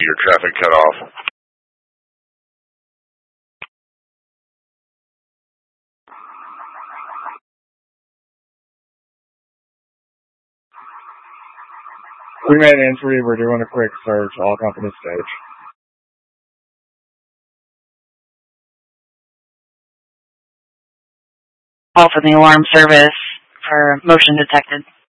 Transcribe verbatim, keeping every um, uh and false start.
your traffic cut off. We made entry. We're doing a quick search. All company stage. Call for the alarm service for motion detected.